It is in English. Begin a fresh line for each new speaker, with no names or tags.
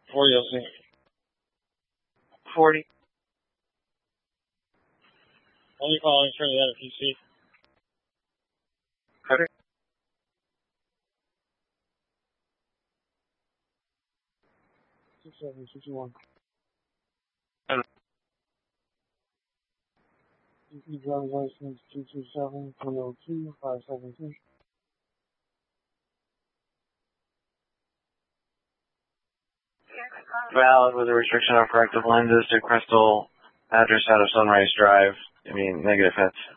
40, you'll see. 40. Only calling for the NPC. Okay. 6761. DP driver's license 227-302-572. Valid with a restriction on corrective lenses to Crystal, address out of Sunrise Drive. Negative hits.